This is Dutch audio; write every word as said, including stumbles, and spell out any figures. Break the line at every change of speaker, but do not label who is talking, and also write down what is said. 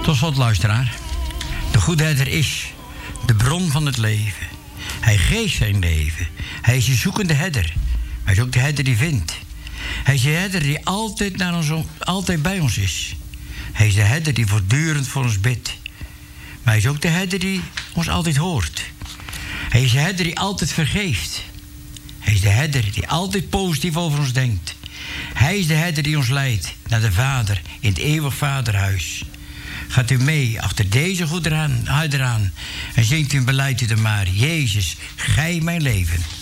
Tot slot, luisteraar. De goede herder is de bron van het leven. Hij geeft zijn leven. Hij is de zoekende herder. Hij is ook de herder die vindt. Hij is de herder die altijd, naar ons, altijd bij ons is. Hij is de herder die voortdurend voor ons bidt. Maar hij is ook de herder die ons altijd hoort. Hij is de herder die altijd vergeeft. Hij is de herder die altijd positief over ons denkt. Hij is de herder die ons leidt naar de Vader in het eeuwig Vaderhuis. Gaat u mee achter deze goede herder aan en zingt u en beleidt u er maar. Jezus, gij mijn leven.